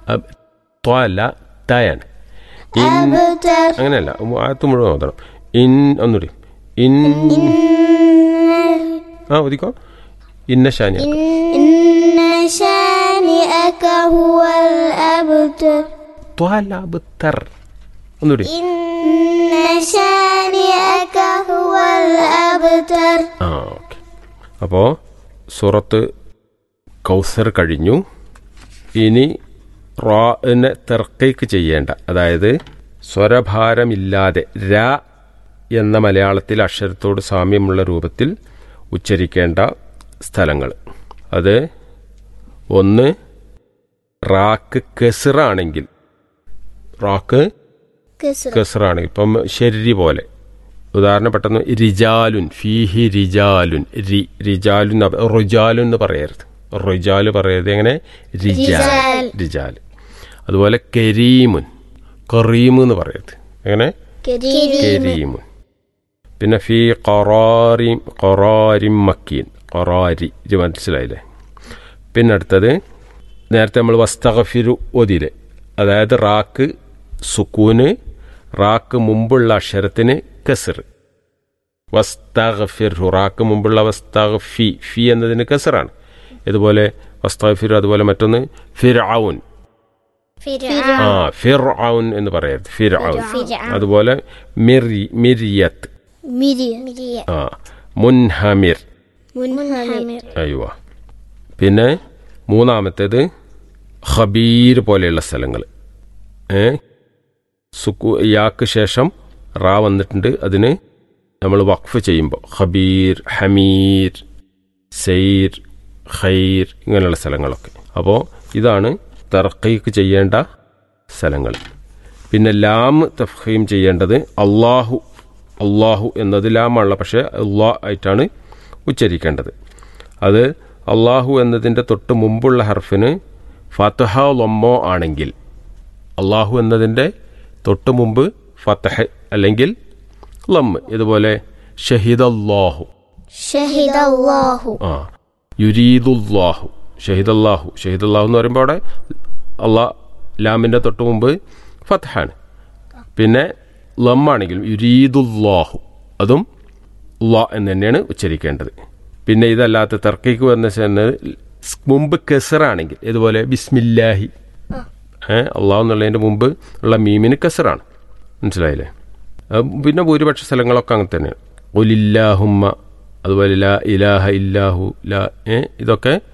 ത്വ അല്ല തയാണ്. അങ്ങനെയല്ല, ആയത്ത് മുഴുവൻ ഓതണം. ഒന്നുകൂടി ഒതിക്കോ. ഇന്ന ത്വ അല്ല അബ്തർ. ഒന്നുകൂടി ഓക്കെ. അപ്പോൾ സൂറത്ത് കൗസർ കഴിഞ്ഞു. ഇനി റാഇനെ തർക്കീക്ക് ചെയ്യേണ്ട, അതായത് സ്വരഭാരമില്ലാതെ ര എന്ന മലയാളത്തിൽ അക്ഷരത്തോട് സാമ്യമുള്ള രൂപത്തിൽ ഉച്ചരിക്കേണ്ട സ്ഥലങ്ങൾ. അത് ഒന്ന്, റാക്ക് കെസ്റാണെങ്കിൽ, റാക്ക് കെസ്റാണെങ്കിൽ ഇപ്പം ശരി പോലെ, ഉദാഹരണം പെട്ടെന്ന് റിജാലുൻ, ഫീഹി റിജാലുൻ, റിജാലുൻ റുജാലുൻ എന്ന് പറയരുത്, റുജാല് പറയരുത്. എങ്ങനെ? റിജാൽ. അതുപോലെ കരീമുൻ, കറീം എന്ന് പറയരുത്. എങ്ങനെ? കരീമുൻ. പിന്നെ ഫീ ഖറാരിം മക്കീൻ, ഖറാരി, ഇത് മനസ്സിലായില്ലേ? പിന്നെ അടുത്തത് നേരത്തെ നമ്മൾ വസ്തഗ്ഫിറു ഓതിയില്ലേ, അതായത് റാക്ക് സുക്കൂന്, റാക്ക് മുമ്പുള്ള അക്ഷരത്തിന് കസ്ർ. വസ്തഗ്ഫിറു, റാക്ക് മുമ്പുള്ള വസ്തഗ്ഫി, ഫി എന്നതിന് കസ്റാണ്. ഇതുപോലെ വസ്തഗ്ഫിറു. അതുപോലെ മറ്റൊന്ന് ഫിർഔൻ, ഫിർഔൻ എന്ന് പറയരുത്, ഫിർഔൻ. അതുപോലെ മിരിയത്ത്, മുൻഹമിർ. അയ്യോ. പിന്നെ മൂന്നാമത്തേത് ഖബീർ പോലെയുള്ള സ്ഥലങ്ങൾ. യാക്ക് ശേഷം റാ വന്നിട്ടുണ്ട്, അതിന് നമ്മൾ വഖഫ് ചെയ്യുമ്പോൾ ഖബീർ, ഹമീർ, സൈർ, ഖൈർ, ഇങ്ങനെയുള്ള സ്ഥലങ്ങളൊക്കെ. അപ്പോൾ ഇതാണ് തർക്കീക്ക് ചെയ്യേണ്ട സ്ഥലങ്ങൾ. പിന്നെ ലാം തഫ്ഖീം ചെയ്യേണ്ടത് അള്ളാഹു. അള്ളാഹു എന്നത് ലാമാണല്ലോ, പക്ഷേ അള്ളാഹ് ആയിട്ടാണ് ഉച്ചരിക്കേണ്ടത്. അത് അള്ളാഹു എന്നതിൻ്റെ തൊട്ട് മുമ്പുള്ള ഹർഫിന് ഫത്ഹ ലമ്മോ ആണെങ്കിൽ, അള്ളാഹു എന്നതിൻ്റെ തൊട്ട് മുമ്പ് ഫത്ഹ അല്ലെങ്കിൽ ലമ്മ്. ഇതുപോലെ ഷഹിദല്ലാഹു, യുരീദുല്ലാഹു, ഷഹിദല്ലാഹു എന്ന് പറയുമ്പോൾ അവിടെ അള്ളാഹ് ലാമിൻ്റെ തൊട്ട് മുമ്പ് ഫത്ഹാണ്. പിന്നെ ലമ്മാണെങ്കിലും യുരീദുല്ലാഹു, അതും ലാ എന്ന് തന്നെയാണ് ഉച്ചരിക്കേണ്ടത്. പിന്നെ ഇതല്ലാത്ത തർക്കീക്ക് വന്ന മുമ്പ് കെസറാണെങ്കിൽ, ഇതുപോലെ ബിസ്മില്ലാഹി, അള്ളാഹു എന്നുള്ളതിൻ്റെ മുമ്പ് ഉള്ള മീമിന് കെസറാണ്. മനസ്സിലായില്ലേ? പിന്നെ ഭൂരിപക്ഷ സ്ഥലങ്ങളൊക്കെ അങ്ങനെ തന്നെയാണ്. ഖുലില്ലാഹുമ്മ, അതുപോലെ ലാ ഇലാഹ ഇല്ലാഹു, ഇതൊക്കെ